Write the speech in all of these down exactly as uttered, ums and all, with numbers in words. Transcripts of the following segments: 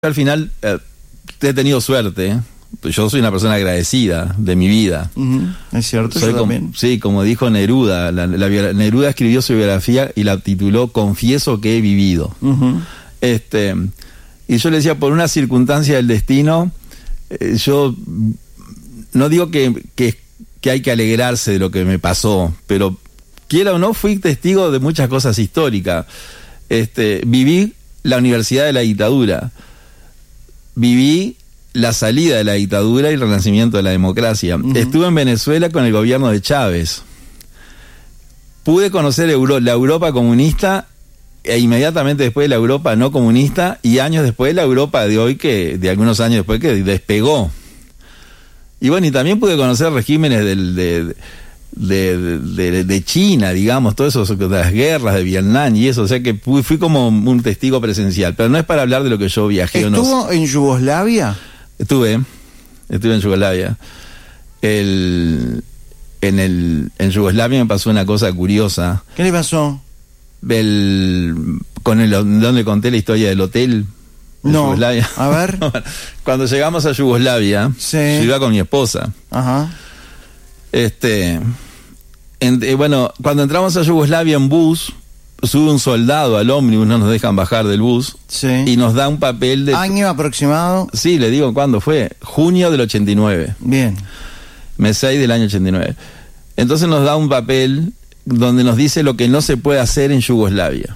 Al final eh, he tenido suerte, ¿eh? Yo soy una persona agradecida de mi vida. Uh-huh. Es cierto, soy yo como, también. Sí, como dijo Neruda, la, la, la, Neruda escribió su biografía y la tituló Confieso que he vivido. Uh-huh. Este, y yo le decía, por una circunstancia del destino, eh, yo no digo que, que, que hay que alegrarse de lo que me pasó, pero quiera o no, fui testigo de muchas cosas históricas. Este, viví la universidad de la dictadura. Viví la salida de la dictadura y el renacimiento de la democracia. Uh-huh. Estuve en Venezuela con el gobierno de Chávez. Pude conocer Euro- la Europa comunista e inmediatamente después la Europa no comunista y años después la Europa de hoy, que de algunos años después, que despegó. Y bueno, y también pude conocer regímenes del, de, de, de, de, de China, digamos, todo eso, de las guerras de Vietnam y eso, o sea que fui, fui como un testigo presencial, pero no es para hablar de lo que yo viajé o no. ¿Estuvo en Yugoslavia? Estuve, estuve en Yugoslavia. El, en, el, en Yugoslavia me pasó una cosa curiosa. ¿Qué le pasó? El, con el, donde conté la historia del hotel. No, Yugoslavia. A ver. Cuando llegamos a Yugoslavia, sí. Yo iba con mi esposa. Ajá. Este, en, eh, bueno, cuando entramos a Yugoslavia en bus, sube un soldado al ómnibus, no nos dejan bajar del bus, sí. Y nos da un papel de... ¿Año aproximado? Sí, le digo cuándo fue, junio del ochenta y nueve. Bien. Mes seis del año ochenta y nueve. Entonces nos da un papel donde nos dice lo que no se puede hacer en Yugoslavia.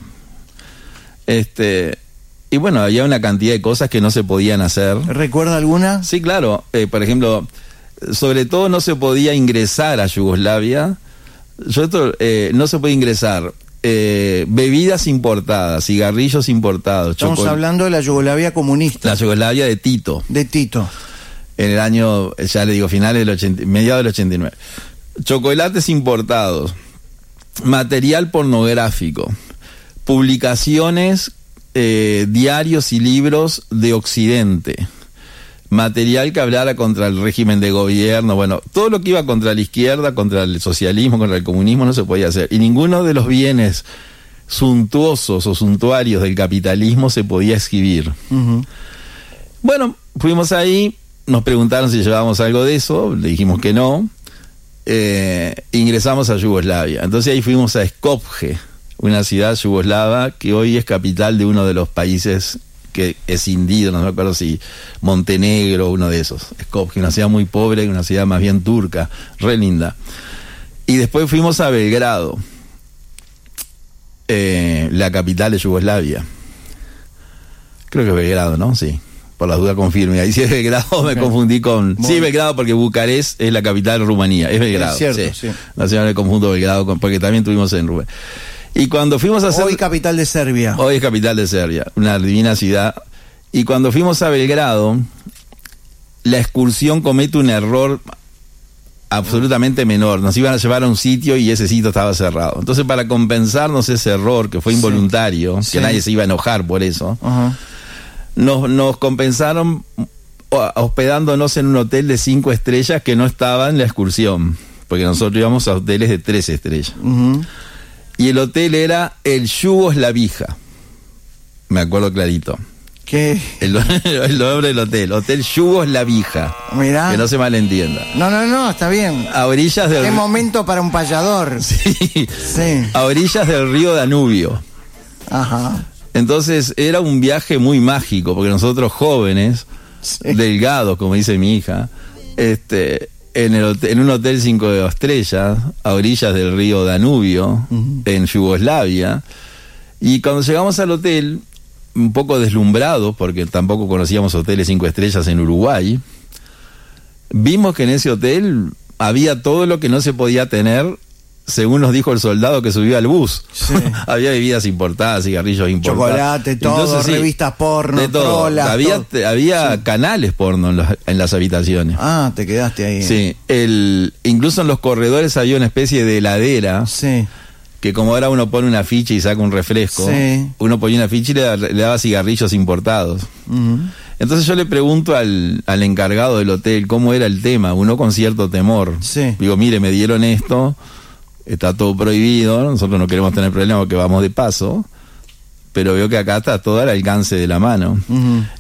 Este, y bueno, había una cantidad de cosas que no se podían hacer. ¿Recuerda alguna? Sí, claro. Eh, por ejemplo, sobre todo no se podía ingresar a Yugoslavia. Yo esto, eh, no se puede ingresar. Eh, bebidas importadas, cigarrillos importados. Estamos chocol- hablando de la Yugoslavia comunista. La Yugoslavia de Tito. De Tito. En el año, ya le digo, finales del ochenta, mediados del ochenta y nueve. Chocolates importados, material pornográfico, publicaciones, eh, diarios y libros de Occidente, material que hablara contra el régimen de gobierno, bueno, todo lo que iba contra la izquierda, contra el socialismo, contra el comunismo, no se podía hacer. Y ninguno de los bienes suntuosos o suntuarios del capitalismo se podía exhibir. Uh-huh. Bueno, fuimos ahí, nos preguntaron si llevábamos algo de eso, le dijimos que no. Eh, ingresamos a Yugoslavia. Entonces ahí fuimos a Skopje, una ciudad yugoslava que hoy es capital de uno de los países que es indido, no me acuerdo si Montenegro, uno de esos. Skopje, una ciudad muy pobre, una ciudad más bien turca, re linda. Y después fuimos a Belgrado, eh, la capital de Yugoslavia. Creo que es Belgrado, ¿no? Sí. Por las dudas confirme. Ahí si es Belgrado me confundí con... Muy Sí, Belgrado porque Bucarest es la capital de Rumanía. Es Belgrado. Es cierto, sí. sí. Nacional de conjunto Belgrado con, porque también tuvimos en Rumanía. Y cuando fuimos a hacer... Hoy capital de Serbia. Hoy es capital de Serbia, una divina ciudad. Y cuando fuimos a Belgrado, la excursión comete un error absolutamente menor. Nos iban a llevar a un sitio y ese sitio estaba cerrado. Entonces, para compensarnos ese error, que fue involuntario, Sí. que Sí. nadie se iba a enojar por eso, Ajá. nos, nos compensaron hospedándonos en un hotel de cinco estrellas que no estaba en la excursión, porque nosotros íbamos a hoteles de tres estrellas. Uh-huh. Y el hotel era el Yugoslavija. Me acuerdo clarito. ¿Qué? El, el nombre del hotel, Hotel Yugoslavija. Mirá. Que no se malentienda. No, no, no, está bien. A orillas del Qué momento para un payador. Sí. Sí. A orillas del río Danubio. Ajá. Entonces era un viaje muy mágico, porque nosotros jóvenes, Sí. delgados, como dice mi hija, este, en, el hotel- en un hotel cinco estrellas, a orillas del río Danubio, Uh-huh. en Yugoslavia, y cuando llegamos al hotel, un poco deslumbrados, porque tampoco conocíamos hoteles cinco estrellas en Uruguay, vimos que en ese hotel había todo lo que no se podía tener, según nos dijo el soldado que subió al bus. Sí. Había bebidas importadas, cigarrillos importados. Chocolate, todo, Entonces, sí, revistas porno, de todo. trolas, Había, todo. te- había canales porno en, los- en las habitaciones. Ah, te quedaste ahí. Sí, el, incluso en los corredores había una especie de heladera, Sí. que como ahora uno pone una ficha y saca un refresco, Sí. uno ponía una ficha y le, da- le daba cigarrillos importados. Uh-huh. Entonces yo le pregunto al, al encargado del hotel cómo era el tema, uno con cierto temor. Sí. Digo, mire, me dieron esto, está todo prohibido, nosotros no queremos tener problemas porque vamos de paso, pero veo que acá está todo al alcance de la mano. Ujú.